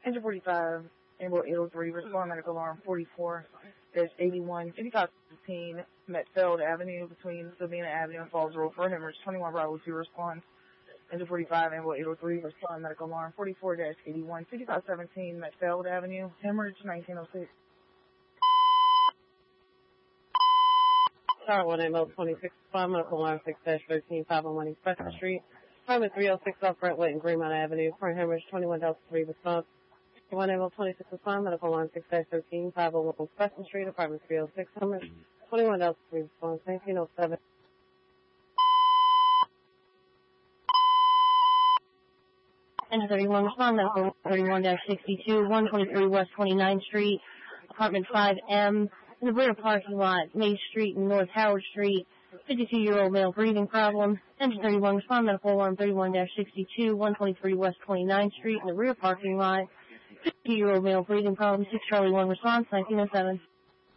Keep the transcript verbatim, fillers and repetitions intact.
Engine forty-five, Ambulance eight oh three, respond medical alarm forty-four dash eighty-one, fifty-five fifteen, Metfield Avenue between Sabina Avenue and Falls Road for hemorrhage, twenty-one Bravo two response. Engine forty-five, Ambulance eight oh three, respond medical alarm forty-four dash eighty-one, fifty-five seventeen, Metfield Avenue, hemorrhage nineteen oh six. Star one ambulance twenty-six, respond medical alarm six dash thirteen, five oh one Express Street. Department three oh six off Brentwood and Greenmount Avenue for hemorrhage, twenty-one Delta three response. one ambulance twenty-six respond medical alarm six dash thirteen, five oh one Express Street. Department three oh six hemorrhage, twenty-one Delta three response, nineteen oh seven. Engine thirty-one, respond medical thirty-one dash sixty-two, one twenty-three West twenty-ninth Street, apartment five M, in the rear parking lot, Main Street and North Howard Street, fifty-two-year-old male breathing problem. Engine thirty-one, respond medical alarm thirty-one dash sixty-two, one twenty-three West twenty-ninth Street, in the rear parking lot, fifty-two-year-old male breathing problem, six Charlie one response, nineteen oh seven.